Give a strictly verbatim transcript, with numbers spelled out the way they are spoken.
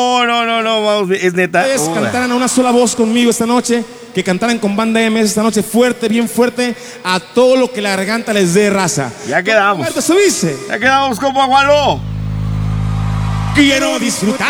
No, no, no, no, vamos, es neta. Ustedes Oh, cantaran a una sola voz conmigo esta noche, que cantaran con Banda M S esta noche fuerte, bien fuerte, a todo lo que la garganta les dé, raza. Ya quedamos. Roberto, subirse. Ya quedamos, compa Gualo. Quiero disfrutar